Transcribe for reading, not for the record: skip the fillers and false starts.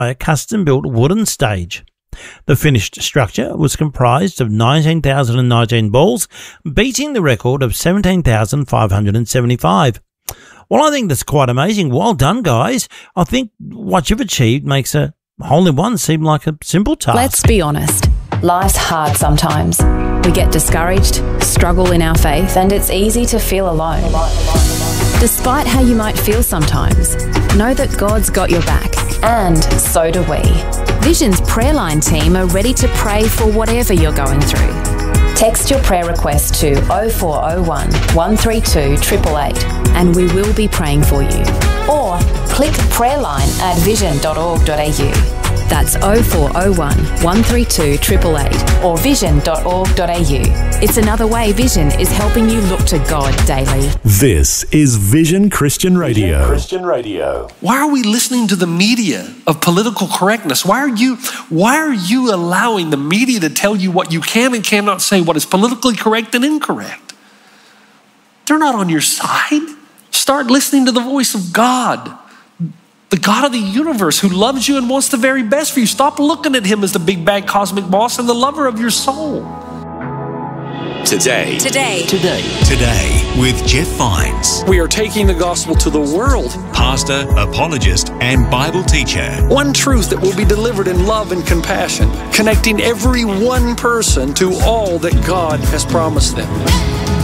by a custom-built wooden stage. The finished structure was comprised of 19,019 balls, beating the record of 17,575. Well, I think that's quite amazing. Well done, guys. I think what you've achieved makes a hole-in-one seem like a simple task. Let's be honest. Life's hard sometimes. We get discouraged, struggle in our faith, and it's easy to feel alone. Despite how you might feel sometimes, know that God's got your back, and so do we. Vision's prayer line team are ready to pray for whatever you're going through. Text your prayer request to 0401 132 888 and we will be praying for you. Or click prayerline at vision.org.au. That's 0401 132 888 or vision.org.au. It's another way Vision is helping you look to God daily. This is Vision Christian Radio. Vision Christian Radio. Why are we listening to the media of political correctness? Why are you allowing the media to tell you what you can and cannot say, what is politically correct and incorrect? They're not on your side. Start listening to the voice of God, the God of the universe who loves you and wants the very best for you. Stop looking at him as the big bad cosmic boss and the lover of your soul. Today with Jeff Vines, We are taking the gospel to the world. pastor, apologist, and Bible teacher. One truth that will be delivered in love and compassion, connecting every one person to all that God has promised them.